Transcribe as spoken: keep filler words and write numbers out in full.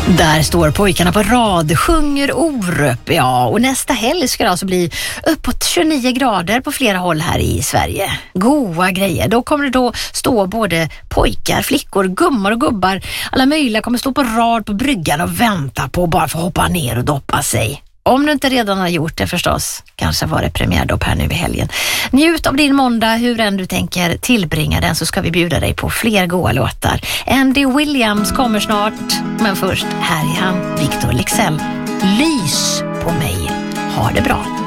Där står pojkarna på rad, sjunger Orup, ja, och nästa helg ska det alltså bli uppåt tjugonio grader på flera håll här i Sverige. Goa grejer, då kommer det då stå både pojkar, flickor, gummor och gubbar, alla möjliga kommer stå på rad på bryggan och vänta på att bara få hoppa ner och doppa sig. Om du inte redan har gjort det förstås, kanske var det premiärdopp här nu i helgen. Njut av din måndag, hur än du tänker tillbringa den, så ska vi bjuda dig på fler goa låtar. Andy Williams kommer snart, men först här är han, Victor Leksell. Lys på mig, ha det bra.